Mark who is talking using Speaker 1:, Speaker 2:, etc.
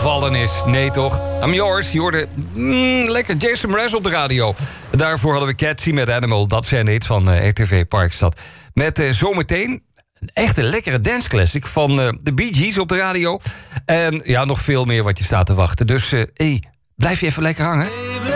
Speaker 1: opgevallen is. Nee toch? I'm yours. Je hoorde lekker Jason Mraz op de radio. Daarvoor hadden we Catchy met Animal. Dat zijn de hit van RTV Parkstad. Met zometeen een echte lekkere danceclassic van de Bee Gees op de radio. En ja, nog veel meer wat je staat te wachten. Dus blijf je even lekker hangen.